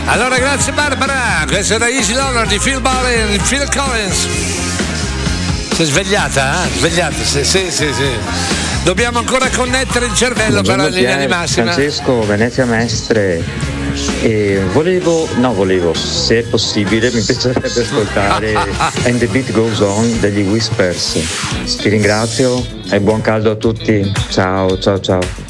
Allora grazie Barbara, questa era Easy Lover di Phil Ballin, Phil Collins. Sei svegliata, eh? Svegliata, sì. Dobbiamo ancora connettere il cervello. Buongiorno, per la linea di massima. Francesco, Venezia Mestre. E volevo, se è possibile, mi piacerebbe ascoltare And the Beat Goes On degli Whispers. Ti ringrazio e buon caldo a tutti. Ciao.